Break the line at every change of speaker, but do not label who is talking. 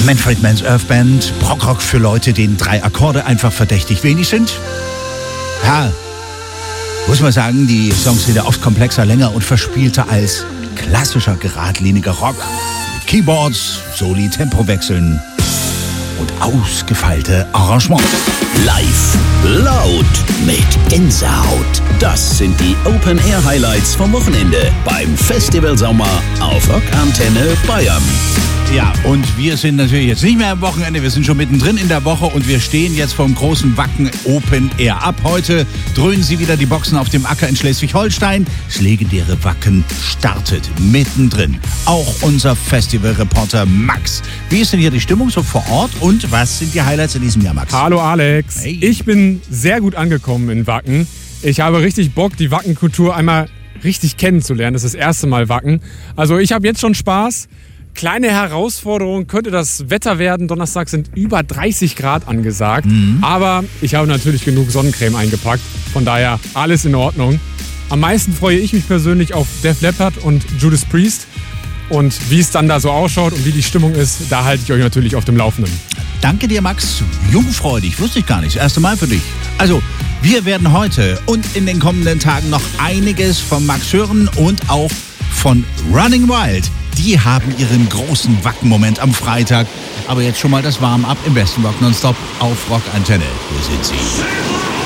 Manfred Mann's Earth Band, Prog-Rock für Leute, denen 3 Akkorde einfach verdächtig wenig sind. Ja, muss man sagen, die Songs sind ja oft komplexer, länger und verspielter als klassischer, geradliniger Rock. Mit Keyboards, Soli, Tempowechseln und ausgefeilte Arrangements.
Live, laut, mit Gänsehaut. Das sind die Open-Air-Highlights vom Wochenende beim Festival Sommer auf Rockantenne Bayern.
Ja, und wir sind natürlich jetzt nicht mehr am Wochenende, wir sind schon mittendrin in der Woche und wir stehen jetzt vom großen Wacken Open Air. Ab heute dröhnen sie wieder die Boxen auf dem Acker in Schleswig-Holstein. Das legendäre Wacken startet mittendrin. Auch unser Festivalreporter Max. Wie ist denn hier die Stimmung so vor Ort und was sind die Highlights in diesem Jahr, Max?
Hallo Alex,
Hey.
Ich bin sehr gut angekommen in Wacken. Ich habe richtig Bock, die Wackenkultur einmal richtig kennenzulernen. Das ist das erste Mal Wacken. Also ich habe jetzt schon Spaß. Kleine Herausforderung könnte das Wetter werden. Donnerstag sind über 30 Grad angesagt. Aber ich habe natürlich genug Sonnencreme eingepackt. Von daher alles in Ordnung. Am meisten freue ich mich persönlich auf Def Leppard und Judas Priest. Und wie es dann da so ausschaut und wie die Stimmung ist, da halte ich euch natürlich auf dem Laufenden.
Danke dir, Max. Jungfreudig, wusste ich gar nicht. Das erste Mal für dich. Also, wir werden heute und in den kommenden Tagen noch einiges von Max hören und auch von Running Wild. Die haben ihren großen Wacken-Moment am Freitag. Aber jetzt schon mal das Warm-up im besten Rock Nonstop auf Rockantenne. Hier sind sie.